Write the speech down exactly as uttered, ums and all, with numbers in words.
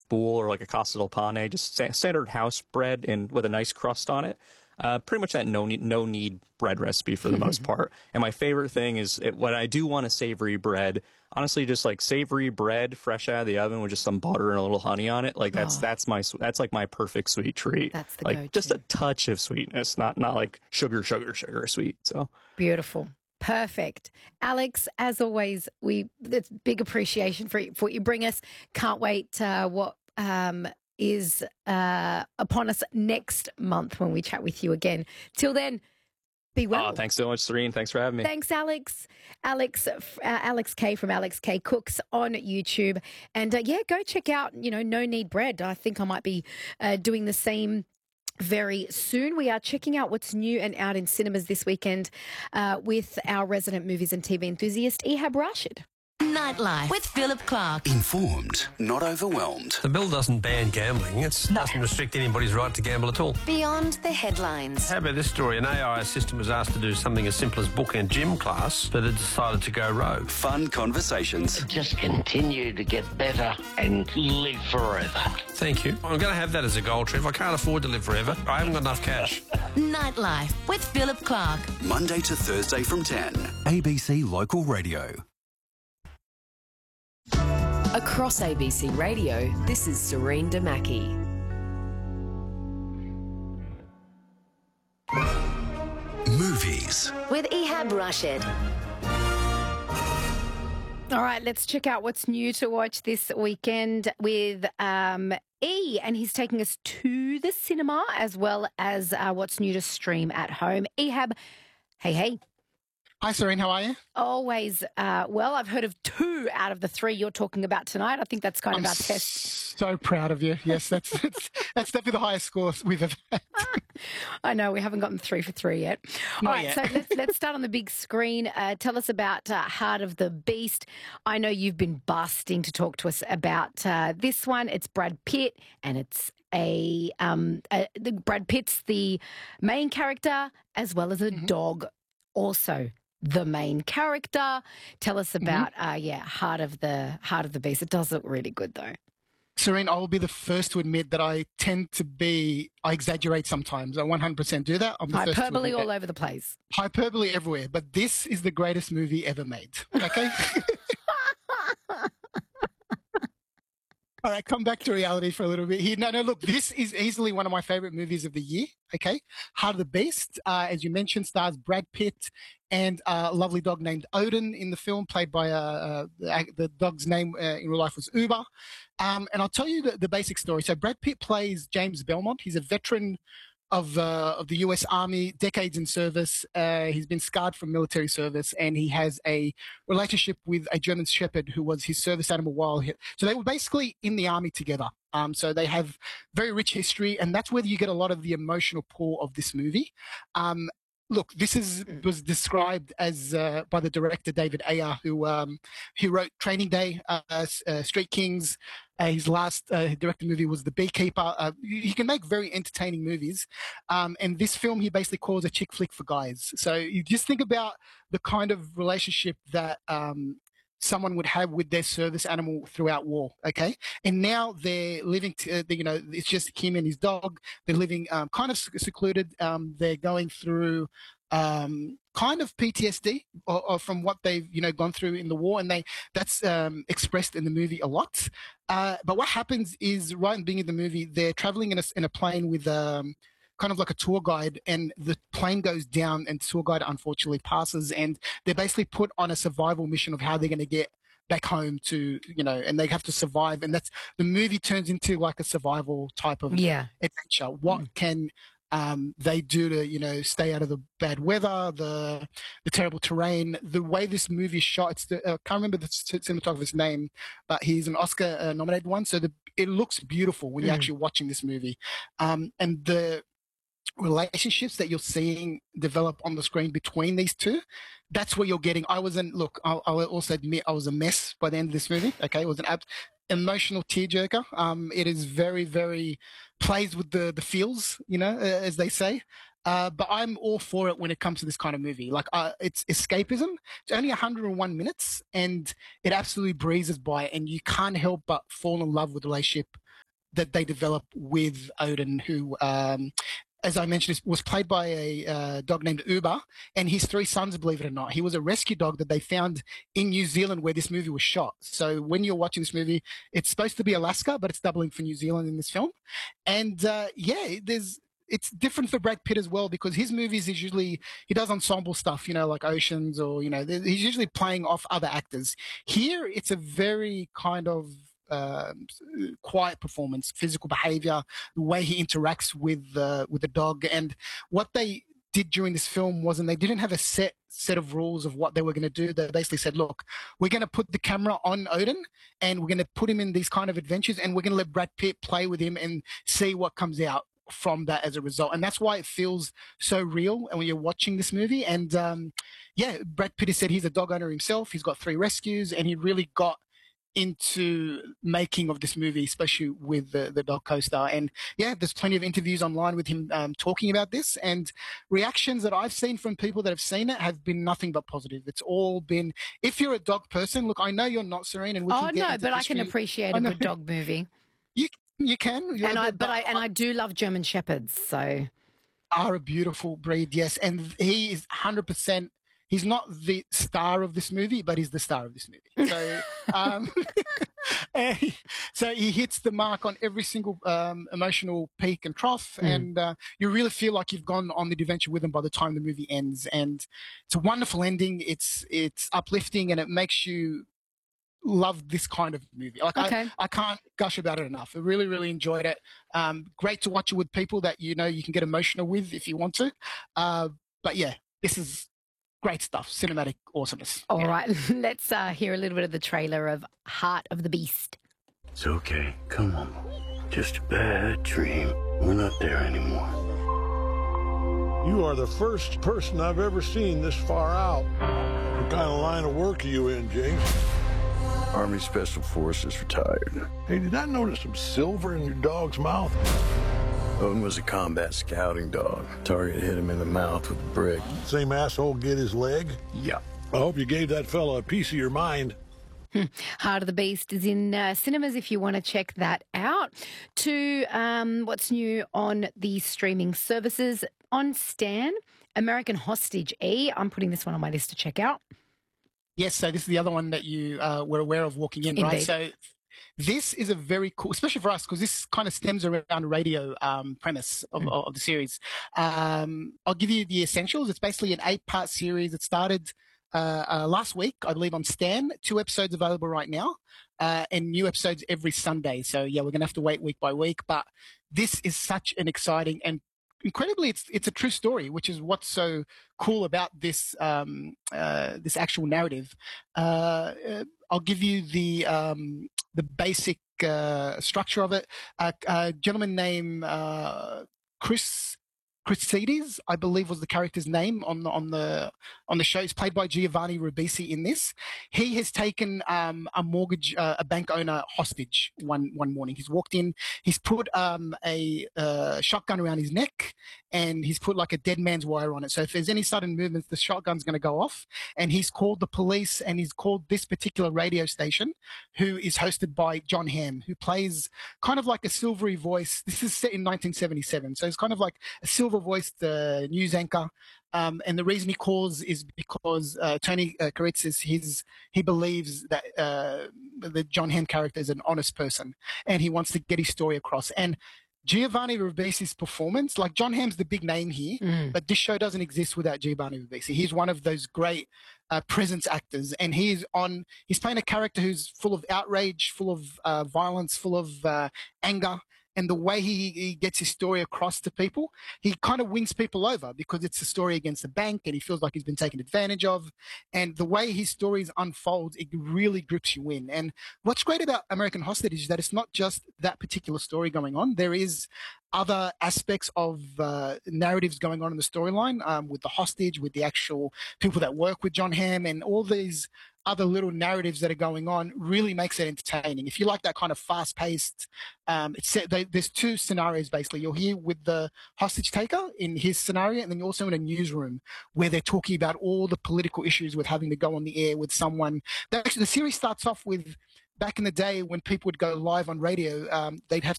boule or like a Casa del Pane, just sta- standard house bread and with a nice crust on it. Uh, pretty much that no need, no need bread recipe for the most part. And my favorite thing is it, when I do want a savory bread, honestly, just like savory bread fresh out of the oven with just some butter and a little honey on it. Like that's Oh. that's my that's like my perfect sweet treat. That's the like go-to. just a touch of sweetness, not not like sugar, sugar, sugar sweet. So Beautiful. Perfect. Alex, as always, we it's big appreciation for, for what you bring us. Can't wait uh, what um, is uh, upon us next month when we chat with you again. Till then, be well. oh, thanks so much, Serene. Thanks for having me. Thanks, Alex. Alex, uh, Alex K from Alex K Cooks on YouTube. And uh, yeah, go check out, you know, No Need Bread. I think I might be uh, doing the same very soon. We are checking out what's new and out in cinemas this weekend uh, with our resident movies and T V enthusiast, Ehab Rashid. Nightlife with Philip Clark. Informed, not overwhelmed. The bill doesn't ban gambling. It doesn't restrict anybody's right to gamble at all. Beyond the headlines. How about this story? An A I assistant was asked to do something as simple as book a gym class, but it decided to go rogue. Fun conversations. Just continue to get better and live forever. Thank you. I'm going to have that as a goal, Trev. I can't afford to live forever. I haven't got enough cash. Nightlife with Philip Clark. Monday to Thursday from ten. A B C Local Radio. Across A B C Radio, this is Serene Damaki. Movies. With Ehab Rashid. All right, let's check out what's new to watch this weekend with um, E, and he's taking us to the cinema as well as uh, what's new to stream at home. Ehab, hey, hey. Hi, Serene. How are you? Always uh, well. I've heard of two out of the three you're talking about tonight. I think that's kind I'm of our test. So proud of you. Yes, that's that's, that's definitely the highest score we've ever had. I know we haven't gotten three for three yet. All Not right, yet. so let's let's start on the big screen. Uh, tell us about uh, Heart of the Beast. I know you've been busting to talk to us about uh, this one. It's Brad Pitt, and it's a um a, the, Brad Pitt's the main character as well as a Mm-hmm. dog, also the main character. Tell us about uh, yeah, Heart of the Heart of the Beast. It does look really good though. Serene, I will be the first to admit that I tend to be, I exaggerate sometimes. I one hundred percent do that. I'm the first to Hyperbole admit all that. over the place. Hyperbole everywhere. But this is the greatest movie ever made. Okay? All right, come back to reality for a little bit here. No, no, look, this is easily one of my favorite movies of the year, okay? Heart of the Beast, uh, as you mentioned, stars Brad Pitt and uh, a lovely dog named Odin in the film, played by uh, uh, the, the dog's name uh, in real life was Uber. Um, and I'll tell you the, the basic story. So Brad Pitt plays James Belmont. He's a veteran of uh, of the U S Army, decades in service. Uh, he's been scarred from military service, and he has a relationship with a German Shepherd who was his service animal while he, so they were basically in the army together. Um, so they have very rich history, and that's where you get a lot of the emotional pull of this movie. Um, Look, this is was described as uh, by the director David Ayer, who um, he wrote Training Day, uh, uh, Street Kings. Uh, his last uh, directed movie was The Beekeeper. Uh, he can make very entertaining movies, um, and this film he basically calls a chick flick for guys. So you just think about the kind of relationship that um, someone would have with their service animal throughout war. Okay, and now they're living. To, uh, you know, it's just him and his dog. They're living um, kind of secluded. Um, they're going through um, kind of P T S D or, or from what they've you know gone through in the war, and they that's um, expressed in the movie a lot. Uh, but what happens is, right in the beginning of the movie, they're traveling in a in a plane with um, kind of like a tour guide, and the plane goes down, and the tour guide unfortunately passes, and they're basically put on a survival mission of how they're going to get back home to, you know, and they have to survive, and that's the movie turns into like a survival type of Yeah. adventure. What mm. can um, they do to, you know, stay out of the bad weather, the the terrible terrain, the way this movie is shot. It's the, I can't remember the cinematographer's name, but he's an Oscar uh, nominated one. So the, it looks beautiful when you're mm. actually watching this movie, um, and the relationships that you're seeing develop on the screen between these two, that's what you're getting. I wasn't, look, I'll, I'll also admit I was a mess by the end of this movie. Okay. It was an ab- emotional tearjerker. Um, it is very, very plays with the, the feels, you know, uh, as they say. Uh, but I'm all for it when it comes to this kind of movie. Like, uh, it's escapism. It's only one hundred one minutes, and it absolutely breezes by, and you can't help but fall in love with the relationship that they develop with Odin, who, um, as I mentioned, was played by a uh, dog named Uber, and his three sons, believe it or not. He was a rescue dog that they found in New Zealand where this movie was shot. So when you're watching this movie, it's supposed to be Alaska, but it's doubling for New Zealand in this film. And uh, yeah, there's it's different for Brad Pitt as well, because his movies is usually, he does ensemble stuff, you know, like Oceans, or, you know, he's usually playing off other actors. Here, it's a very kind of Uh, quiet performance, physical behavior, the way he interacts with uh, with the dog. And what they did during this film wasn't, they didn't have a set set of rules of what they were going to do. They basically said, look, we're going to put the camera on Odin and we're going to put him in these kind of adventures, and we're going to let Brad Pitt play with him and see what comes out from that as a result. And that's why it feels so real and when you're watching this movie. And um, yeah, Brad Pitt has said he's a dog owner himself. He's got three rescues, and he really got into making of this movie, especially with the, the dog co-star. And yeah, there's plenty of interviews online with him um, talking about this, and reactions that I've seen from people that have seen it have been nothing but positive. It's all been, if you're a dog person, look, I know you're not, Serene, and we oh can get no, into but I history. can appreciate a good dog movie. You you can, and I, but I and I do love German Shepherds, so are a beautiful breed, yes, and he is one hundred percent. He's not the star of this movie, but he's the star of this movie. So, um, he, so he hits the mark on every single um, emotional peak and trough, mm. and uh, you really feel like you've gone on the adventure with him by the time the movie ends. And it's a wonderful ending. It's it's uplifting, and it makes you love this kind of movie. Like okay. I, I can't gush about it enough. I really, really enjoyed it. Um, great to watch it with people that you know you can get emotional with if you want to. Uh, but yeah, this is great stuff, cinematic awesomeness. All yeah. right, let's uh, hear a little bit of the trailer of Heart of the Beast. It's okay, come on. Just a bad dream. We're not there anymore. You are the first person I've ever seen this far out. What kind of line of work are you in, James? Army Special Forces retired. Hey, did I notice some silver in your dog's mouth? Odin was a combat scouting dog. Target hit him in the mouth with a brick. Same asshole get his leg? Yeah. I hope you gave that fella a piece of your mind. Heart of the Beast is in uh, cinemas if you want to check that out. To um, what's new on the streaming services. On Stan, American Hostage E. I'm putting this one on my list to check out. Yes, so this is the other one that you uh, were aware of walking in, Indeed. right? So this is a very cool, especially for us, because this kind of stems around radio um, premise of, mm. of the series. Um, I'll give you the essentials. It's basically an eight-part series. It started uh, uh, last week, I believe, on Stan. Two episodes available right now, uh, and new episodes every Sunday. So, yeah, we're going to have to wait week by week. But this is such an exciting and incredibly, it's it's a true story, which is what's so cool about this um, uh, this actual narrative. Uh, I'll give you the um, the basic uh, structure of it. Uh, a gentleman named uh, Chris Christides, I believe, was the character's name on the on the on the show. He's played by Giovanni Ribisi in this. He has taken um, a mortgage, uh, a bank owner hostage one one morning. He's walked in. He's put um, a uh, shotgun around his neck, and he's put like a dead man's wire on it. So if there's any sudden movements, the shotgun's going to go off. And he's called the police, and he's called this particular radio station, who is hosted by John Hamm, who plays kind of like a silvery voice. This is set in nineteen seventy-seven, so it's kind of like a silver voiced uh, news anchor. Um, and the reason he calls is because uh, Tony uh, Karitz is his, he believes that uh, the John Hamm character is an honest person, and he wants to get his story across. And Giovanni Ribisi's performance, like John Hamm's the big name here, mm. but this show doesn't exist without Giovanni Ribisi. He's one of those great uh, presence actors, and he's on, he's playing a character who's full of outrage, full of uh, violence, full of uh, anger. And the way he, he gets his story across to people, he kind of wins people over because it's a story against the bank, and he feels like he's been taken advantage of. And the way his stories unfold, it really grips you in. And what's great about American Hostage is that it's not just that particular story going on. There is other aspects of uh, narratives going on in the storyline um, with the hostage, with the actual people that work with John Hamm, and all these other little narratives that are going on really makes it entertaining. If you like that kind of fast-paced, um, it's set, they, there's two scenarios basically. You're here with the hostage taker in his scenario, and then you're also in a newsroom where they're talking about all the political issues with having to go on the air with someone. Actually, the series starts off with, back in the day when people would go live on radio, um, they'd have